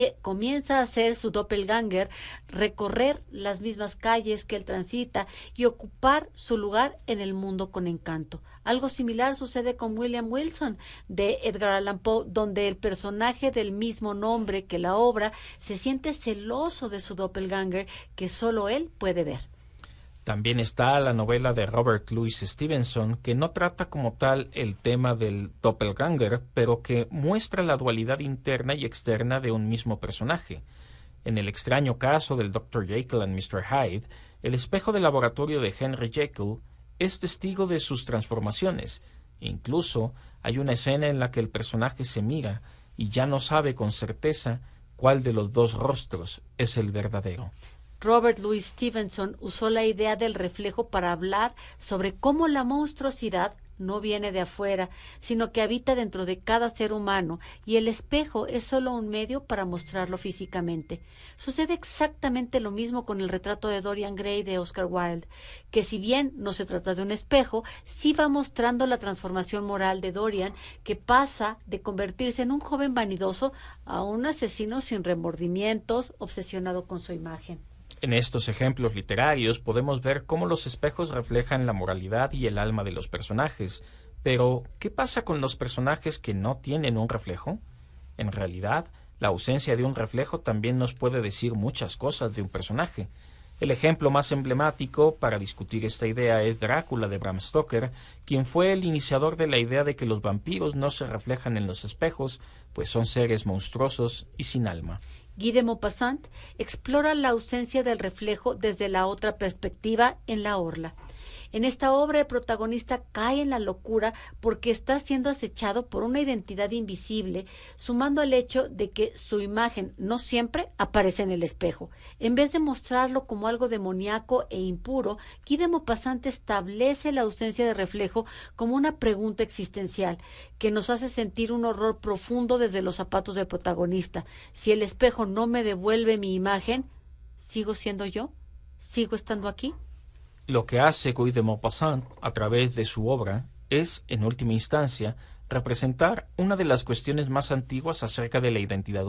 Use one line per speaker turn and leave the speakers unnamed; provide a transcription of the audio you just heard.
comienza a hacer su doppelganger, recorrer las mismas calles que él transita y ocupar su lugar en el mundo con encanto. Algo similar sucede con William Wilson de Edgar Allan Poe, donde el personaje del mismo nombre que la obra se siente celoso de su doppelganger que solo él puede ver.
También está la novela de Robert Louis Stevenson, que no trata como tal el tema del doppelganger, pero que muestra la dualidad interna y externa de un mismo personaje. En el extraño caso del Dr. Jekyll and Mr. Hyde, el espejo del laboratorio de Henry Jekyll es testigo de sus transformaciones. Incluso hay una escena en la que el personaje se mira y ya no sabe con certeza cuál de los dos rostros es el verdadero.
Robert Louis Stevenson usó la idea del reflejo para hablar sobre cómo la monstruosidad no viene de afuera, sino que habita dentro de cada ser humano, y el espejo es solo un medio para mostrarlo físicamente. Sucede exactamente lo mismo con el retrato de Dorian Gray de Oscar Wilde, que si bien no se trata de un espejo, sí va mostrando la transformación moral de Dorian, que pasa de convertirse en un joven vanidoso a un asesino sin remordimientos, obsesionado con su imagen.
En estos ejemplos literarios podemos ver cómo los espejos reflejan la moralidad y el alma de los personajes. Pero, ¿qué pasa con los personajes que no tienen un reflejo? En realidad, la ausencia de un reflejo también nos puede decir muchas cosas de un personaje. El ejemplo más emblemático para discutir esta idea es Drácula de Bram Stoker, quien fue el iniciador de la idea de que los vampiros no se reflejan en los espejos, pues son seres monstruosos y sin alma.
Guy de Maupassant explora la ausencia del reflejo desde la otra perspectiva en La Orla. En esta obra el protagonista cae en la locura porque está siendo acechado por una identidad invisible, sumando al hecho de que su imagen no siempre aparece en el espejo. En vez de mostrarlo como algo demoníaco e impuro, Guy de Maupassant establece la ausencia de reflejo como una pregunta existencial que nos hace sentir un horror profundo desde los zapatos del protagonista. Si el espejo no me devuelve mi imagen, ¿sigo siendo yo? ¿Sigo estando aquí?
Lo que hace Guy de Maupassant a través de su obra es, en última instancia, representar una de las cuestiones más antiguas acerca de la identidad